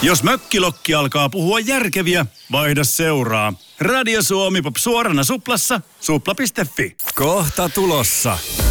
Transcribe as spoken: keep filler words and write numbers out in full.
Jos mökkilokki alkaa puhua järkeviä, vaihda seuraa. Radio Suomi Pop suorana suplassa, supla piste fi. Kohta tulossa.